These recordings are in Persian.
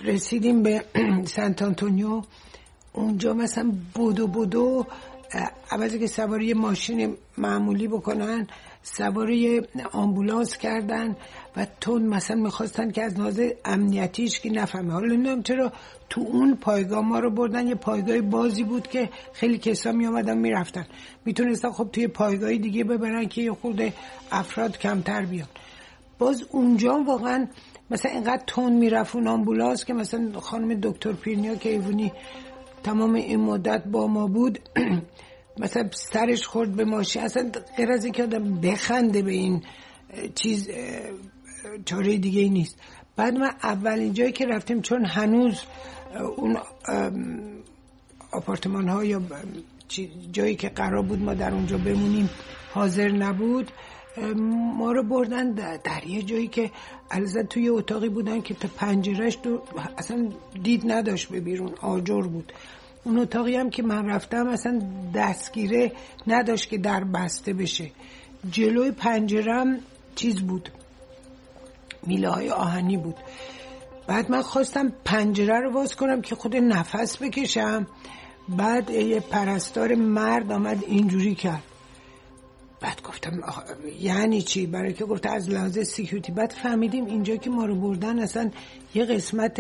رسیدیم به سنت آنتونیو. اونجا مثلا بدو عوضی که سواری ماشین معمولی بکنن سواری آمبولانس کردن و تون مثلا میخواستن که از لحاظ امنیتیش که نفهمه. حالا نمیدونم چرا تو اون پایگاه ما رو بردن. یه پایگاه بازی بود که خیلی کسا میامدن میرفتن، میتونستن خب توی پایگاه دیگه ببرن که یه خورده افراد کمتر بیان. باز اونجا واقعا مثلا اینقدر تون میرفت اون آمبولانس که مثلا خانم دکتر پیرنیا که ایوونی تمام این مدت با ما بود مثلا سرش خورد به ماشین. اصلا غیر از اینکه آدم بخنده به این چیز چاره دیگه ای نیست. بعد ما اولین جایی که رفتیم چون هنوز اون آپارتمان ها یا جایی که قرار بود ما در اونجا بمونیم حاضر نبود، ما رو بردن در یه جایی که البته توی اتاقی بودن که تا پنجرهش اصلا دید نداشت به بیرون، آجر بود. اون اتاقی هم که من رفتم اصلا دستگیره نداشت که در بسته بشه. جلوی پنجرم چیز بود، میله های آهنی بود. بعد من خواستم پنجره رو باز کنم که خود نفس بکشم. بعد یه پرستار مرد آمد اینجوری کرد. بعد گفتم یعنی چی؟ برای که گفت از لحاظ سکیوریتی. بعد فهمیدیم اینجا که ما رو بردن اصلا یه قسمت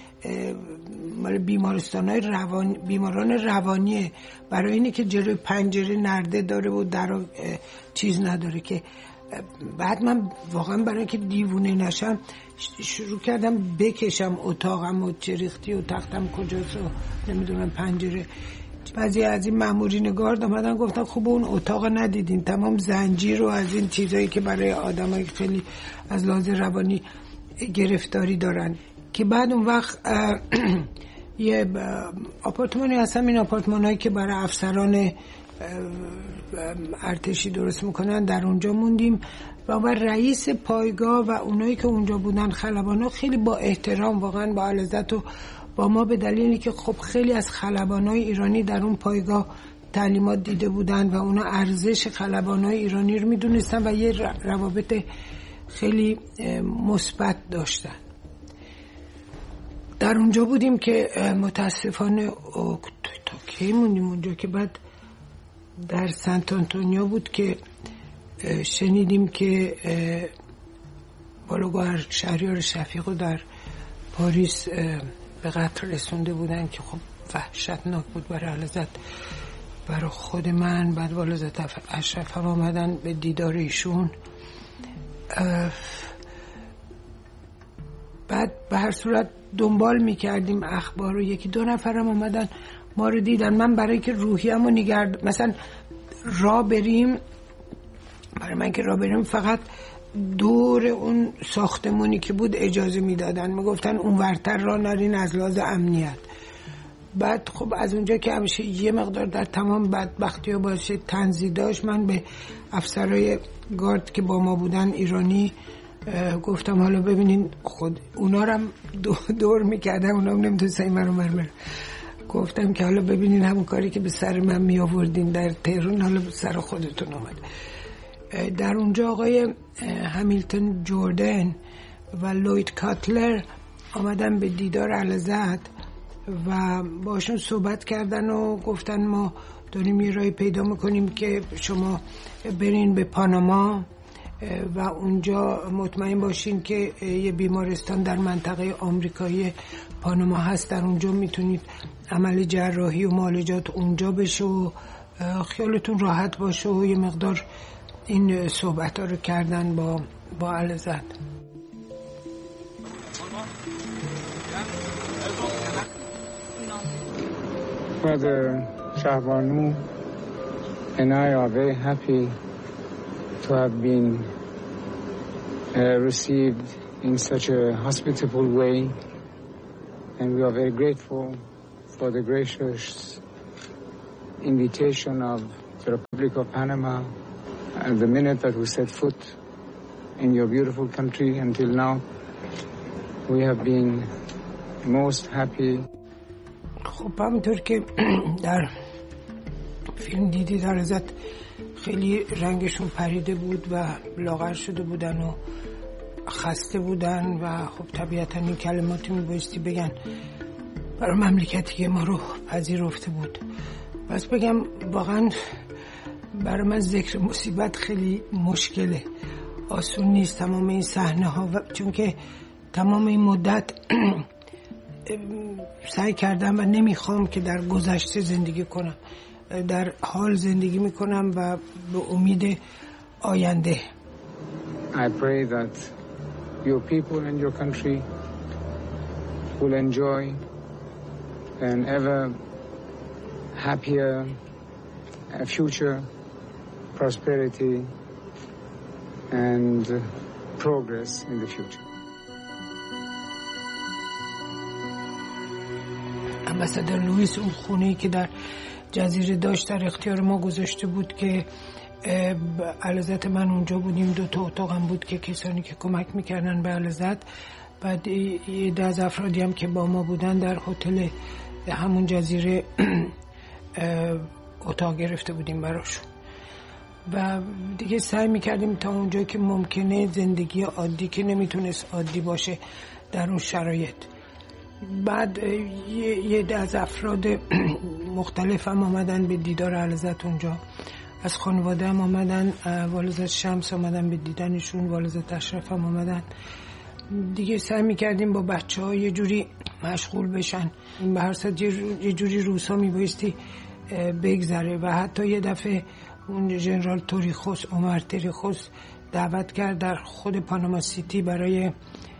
بیماران روانیه، برای اینه که جلوی پنجره نرده داره و در چیز نداره که. بعد من واقعا برای که دیوونه نشم شروع کردم بکشم اتاقم و چریختی و تختم کجاست و نمیدونم پنجره. بعضی از این مامورین گارد آمدن گفتن خوب اون اتاق ندیدین، تمام زنجیر و از این چیزایی که برای آدمایی خیلی از لحاظ روانی گرفتاری دارن. که بعد اون وقت یه آپارتمانی هستن، این آپارتمانایی که برای افسران ارتشی درست میکنن، در اونجا موندیم و رئیس پایگاه و اونایی که اونجا بودن خلبانا خیلی با احترام واقعا با علازت و با ما، به دلیلی که خب خیلی از خلبانای ایرانی در اون پایگاه تعلیمات دیده بودن و اونا ارزش خلبانای ایرانی رو میدونستن و یه روابط خیلی مثبت داشتن. در اونجا بودیم که متاسفانه تا کی موندیم اونجا که بعد در سنت آنتونیو بود که شنیدیم که بالگوهر شهریار شفیقو در پاریس به قتل رسونده بودن که خب وحشتناک بود برای علازت، برای خود من. بعد والازت اشرف هم آمدن به دیدار ایشون. بعد به هر صورت دنبال میکردیم اخبار رو. یکی دو نفرم اومدن ما رو دیدن. من برای که روحیه‌مو مثلا راه بریم، برای من که راه بریم فقط دور اون ساختمونی که بود اجازه میدادن، میگفتن اون ورتر راه نرین از لحاظ امنیت. بعد خب از اونجا که همیشه یه مقدار در تمام بدبختی ها باشه تنزیه داشت، من به افسرهای گارد که با ما بودن ایرانی گفتم حالا ببینین، خود اونا رو هم دور میکردم، اونا هم نمیتونستن این مرو مرمر. گفتم که حالا ببینین همون کاری که به سر من می آوردین در تهران حالا به سر خودتون آمد. در اونجا آقای همیلتون جوردن و لوید کاتلر آمدن به دیدار علازت و باشون صحبت کردن و گفتن ما داریم یه راهی پیدا میکنیم که شما برین به پاناما و اونجا مطمئن باشین که یه بیمارستان در منطقه آمریکایی پاناما هست، در اونجا میتونید عمل جراحی و معالجات اونجا بشه و خیالتون راحت باشه. و یه مقدار این صحبت ها رو کردن با علازت. Mother Shahbanu and I are very happy to have been received in such a hospitable way, and we are very grateful for the gracious invitation of the Republic of Panama. And the minute that we set foot in your beautiful country until now, we have been most happy. خب همونطور که در فیلم دیدید علازت خیلی رنگشون پریده بود و لاغر شده بودن و خسته بودن و خب طبیعتا این کلماتی میبایستی بگن برای مملکتی که ما رو پذیرفته بود. بس بگم واقعا برای من ذکر مصیبت خیلی مشکله، آسون نیست تمام این صحنه ها، چون که تمام این مدت سعی کردم و نمیخوام که در گذشته زندگی کنم، در حال زندگی میکنم و به امید آینده. I pray that your people and your country will enjoy an ever happier future, prosperity and progress in the future. امباسادور لوئیس اون خونه‌ای که در جزیره داشت در اختیار ما گذاشته بود که علازت من اونجا بودیم، 2 اتاقم بود که کسانی که کمک میکردن به علازت، بعد یه از افرادی هم که با ما بودن در هتل همون جزیره اتاق گرفته بودیم براشون و دیگه سعی میکردیم تا اونجا که ممکنه زندگی عادی که نمیتونست عادی باشه در اون شرایط. بعد یه از افراد مختلف هم آمدن به دیدار علازت اونجا، از خانواده هم آمدن، والدت شمس آمدن به دیدنشون، والدت اشرف هم آمدن. دیگه سعی میکردیم با بچه ها یه جوری مشغول بشن، به هر صورت یه جوری روزها میبایستی بگذره و حتی یه دفعه اون ژنرال توریخوس، عمر توریخوس دعوت کرد در خود پاناما سیتی برای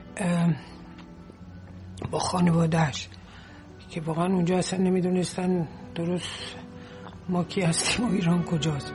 با خانوادهش که واقعا اونجا اصلا نمیدونستن درست ما کی هستیم و ایران کجاست.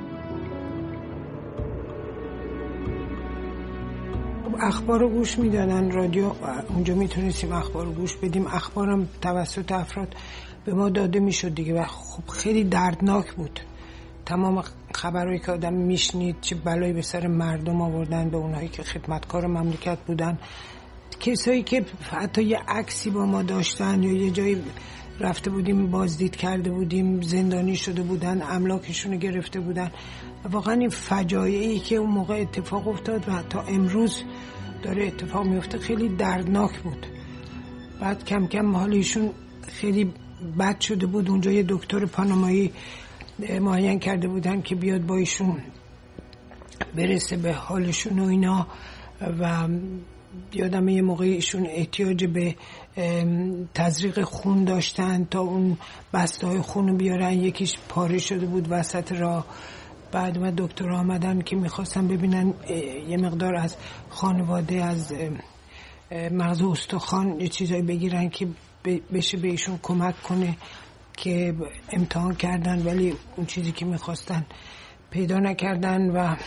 اخبار رو گوش میدادن، رادیو اونجا میتونستیم اخبار رو گوش بدیم، اخبارم توسط افراد به ما داده میشد دیگه و خب خیلی دردناک بود تمام خبرهایی که آدم میشنید، چه بلایی به سر مردم آوردن، به اونایی که خدمتکار مملکت بودن، کسایی که حتی یه عکسی با ما داشتن یا یه جایی رفته بودیم بازدید کرده بودیم زندانی شده بودن، املاکشون رو گرفته بودن. واقعا این فجایعی که اون موقع اتفاق افتاد و حتی امروز داره اتفاق میفته خیلی دردناک بود. بعد کم کم حالشون خیلی بد شده بود. اونجا یه دکتر پانامایی معین کرده بودن که بیاد با ایشون برسه به حالشون و اینا و یادم یه موقعی ایشون احتیاج به تزریق خون داشتن تا اون بسته های خون رو بیارن، یکیش پاره شده بود وسط راه. بعد ما دکتر آمدن که میخواستن ببینن یه مقدار از خانواده از مغز و استخوان یه چیزایی بگیرن که بشه به ایشون کمک کنه، که امتحان کردن ولی اون چیزی که میخواستن پیدا نکردن و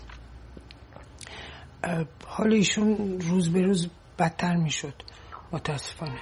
حال ایشون روز به روز بدتر میشد متاسفانه.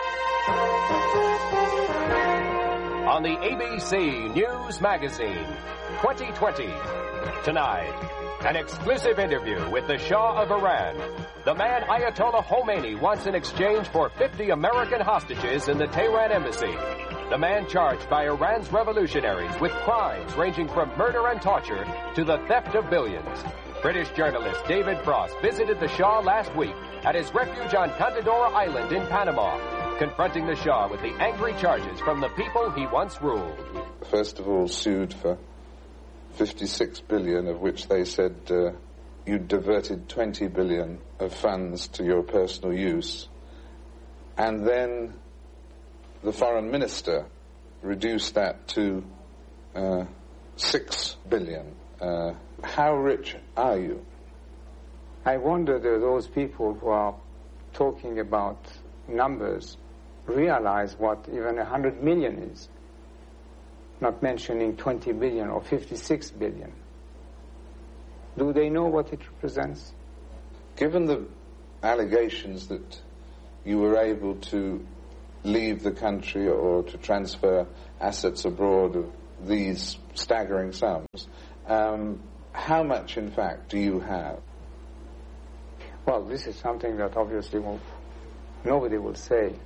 On the ABC News Magazine 2020 tonight, an exclusive interview with the Shah of Iran, the man Ayatollah Khomeini wants in exchange for 50 American hostages in the Tehran embassy, the man charged by Iran's revolutionaries with crimes ranging from murder and torture to the theft of billions. British journalist David Frost visited the Shah last week at his refuge on Cantadora Island in Panama, confronting the Shah with the angry charges from the people he once ruled. First of all, sued for 56 billion, of which they said you diverted 20 billion of funds to your personal use. And then the foreign minister reduced that to 6 billion. How rich are you? I wonder that those people who are talking about numbers realize what even 100 million is, not mentioning 20 billion or 56 billion. Do they know what it represents? Given the allegations that you were able to leave the country or to transfer assets abroad of these staggering sums, how much, in fact, do you have? Well, this is something that obviously nobody will say.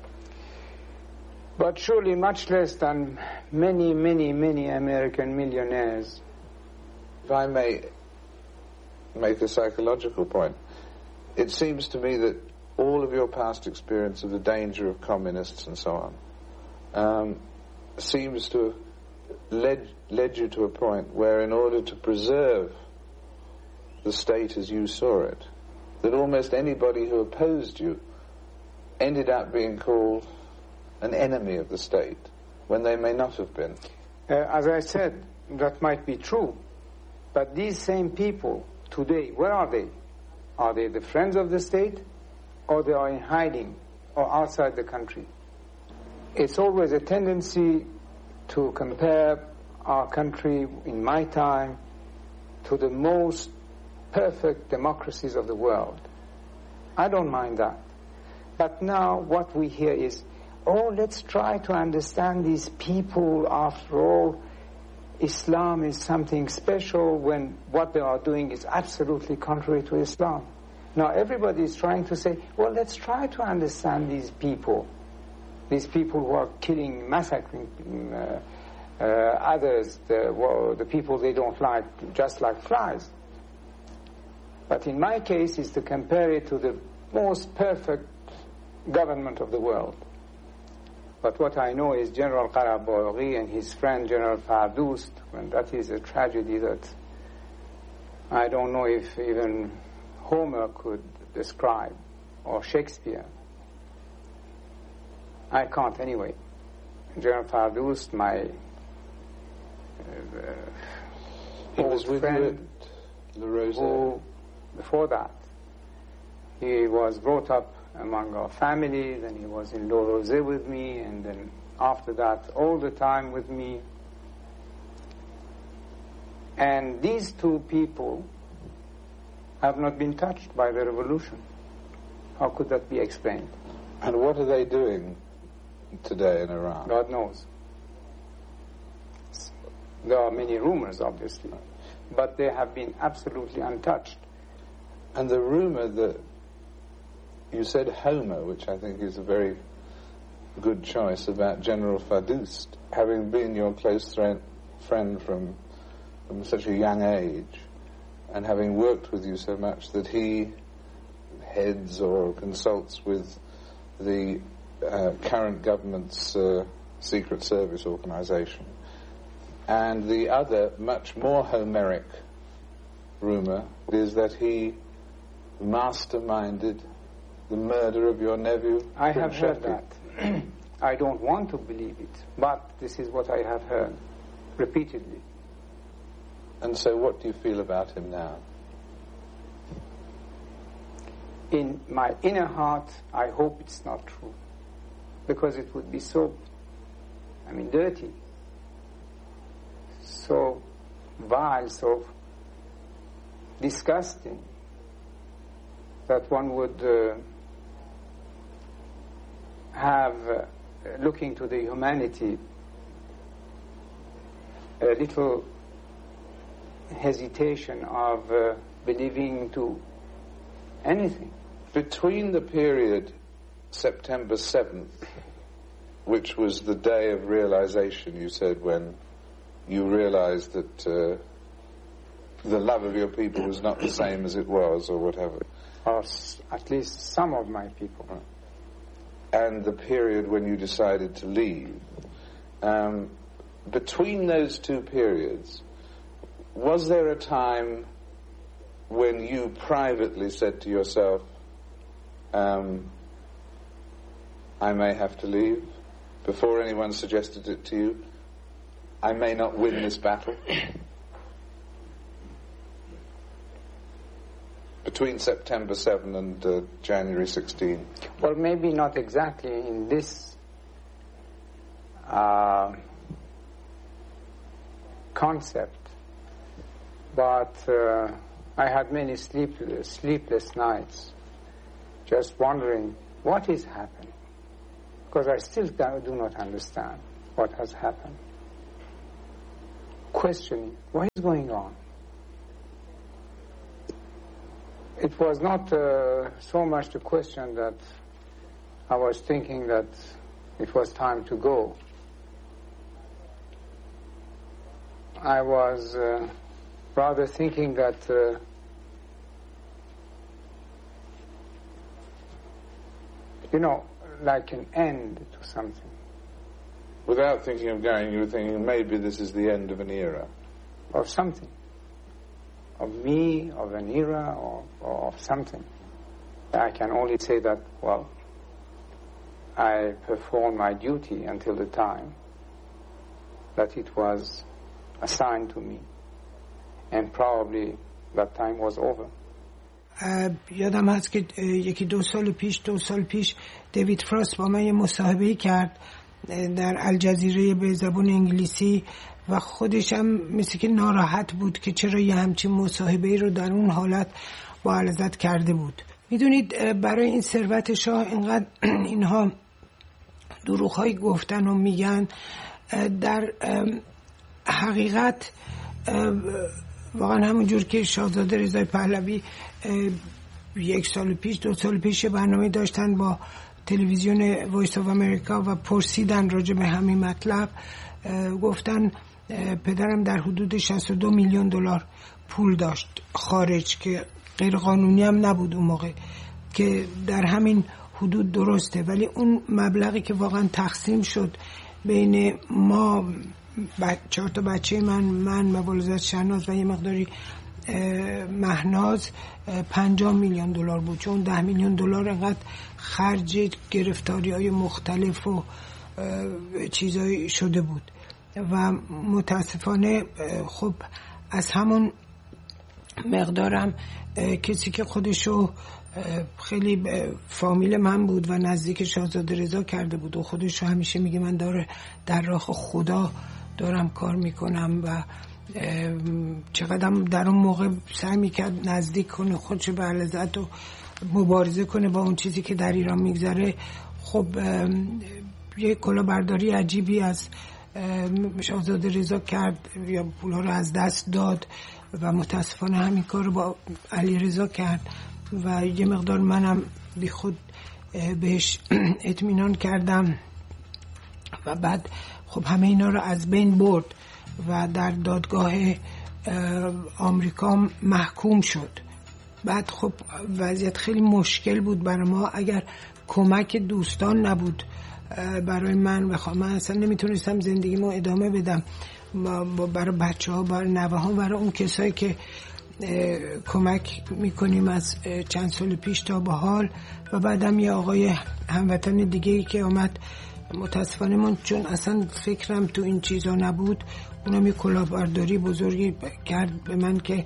But surely much less than many, many, many American millionaires. If I may make a psychological point, it seems to me that all of your past experience of the danger of communists and so on seems to have led you to a point where, in order to preserve the state as you saw it, that almost anybody who opposed you ended up being called an enemy of the state when they may not have been. As I said, that might be true, but these same people today, where are they? Are they the friends of the state, or they are in hiding or outside the country? It's always a tendency to compare our country in my time to the most perfect democracies of the world. I don't mind that. But now what we hear is, oh, let's try to understand these people. After all, Islam is something special when what they are doing is absolutely contrary to Islam. Now everybody is trying to say, well, let's try to understand these people who are killing, massacring others, the people they don't like, just like flies. But in my case, is to compare it to the most perfect government of the world. But what I know is General Qarabaghi and his friend General Fardoost, and that is a tragedy that I don't know if even Homer could describe, or Shakespeare. I can't anyway. General Fardoost, my old friend, who, before that, he was brought up among our family, then he was in Le Rosé with me, and then after that all the time with me. And these two people have not been touched by the revolution. How could that be explained? And what are they doing today in Iran? God knows. There are many rumors, obviously, but they have been absolutely untouched. And the rumor that you said Homer, which I think is a very good choice, about General Fardoost, having been your close friend from such a young age, and having worked with you so much that he heads or consults with the current government's Secret Service organization. And the other, much more Homeric rumor is that he masterminded the murder of your nephew. I have heard that. I don't want to believe it, but this is what I have heard repeatedly. And so what do you feel about him now? In my inner heart, I hope it's not true, because it would be so, dirty, so vile, so disgusting, that one would have, looking to the humanity, a little hesitation of believing to anything. Between the period September 7th, which was the day of realization, you said, when you realized that the love of your people was not the same as it was, or whatever. Or at least some of my people. And the period when you decided to leave. Between those two periods, was there a time when you privately said to yourself, I may have to leave, before anyone suggested it to you? I may not win this battle? Between September 7 and January 16? Well, maybe not exactly in this concept, but I had many sleepless nights, just wondering what is happening, because I still do not understand what has happened. Questioning, what is going on? It was not so much the question that I was thinking that it was time to go. I was rather thinking that you know, like an end to something. Without thinking of going, you were thinking maybe this is the end of an era. Of something. Of me, of an era, or of something. I can only say that, well, I performed my duty until the time that it was assigned to me. And probably that time was over. یادم هست که یکی دو سال پیش دیوید فراست با من یه مصاحبه کرد در الجزیره به زبان انگلیسی و خودش هم مثل که ناراحت بود که چرا یه همچین مصاحبه رو در اون حالت با علازت کرده بود. میدونید برای این ثروت شاه اینقدر اینها دروغ‌هایی گفتن و میگن، در حقیقت واقعا همون جور که شاهزاده رضای پهلوی یک سال پیش 2 سال پیش برنامه داشتن با تلویزیون وایس آف امریکا و پرسیدن راجع به همین مطلب، گفتن پدرم در حدود 62 میلیون دلار پول داشت خارج که غیر قانونی هم نبود اون موقع، که در همین حدود درسته، ولی اون مبلغی که واقعا تقسیم شد بین ما 4 تا بچه من مبارزت شهناز و یه مقداری مهناز 50 میلیون دلار بود، چون 10 میلیون دلار انقدر خرج گرفتاری‌های مختلف و چیزایی شده بود و متاسفانه خب از همون مقدارم کسی که خودشو خیلی فامیل من بود و نزدیک شاهزاده رضا کرده بود و خودشو همیشه میگه من در راه خدا دارم کار میکنم و چقدر در اون موقع سعی میکرد نزدیک کنه خودشو به علازت و مبارزه کنه با اون چیزی که در ایران میگذره. خب یه کلاهبرداری عجیبی از شاهزاده رضا کرد یا پولها رو از دست داد و متاسفانه همین کار رو با علی رضا کرد و یه مقدار منم بی خود بهش اطمینان کردم و بعد خب همه اینا رو از بین برد و در دادگاه آمریکا محکوم شد. بعد خب وضعیت خیلی مشکل بود برای ما، اگر کمک دوستان نبود برای من من اصلا نمیتونستم زندگیمو ادامه بدم، برای بچه ها، برای نوه ها، برای اون کسایی که کمک میکنیم از چند سال پیش تا به حال. و بعدم یه آقای هموطن دیگه‌ای که آمد، متاسفانه من چون اصلا فکرم تو این چیزا نبود، اونم یه کلاهبرداری بزرگی کرد به من که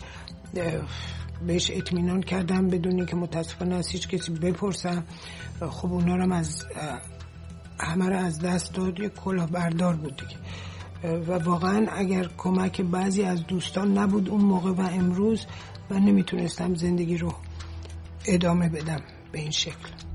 بهش اطمینان کردم بدونی که متاسفانه از هیچ کسی بپرسم. خب اونا رو از همه رو از دست داد، یه کلاهبردار بود دیگه. و واقعا اگر کمک بعضی از دوستان نبود اون موقع و امروز، من نمیتونستم زندگی رو ادامه بدم به این شکل.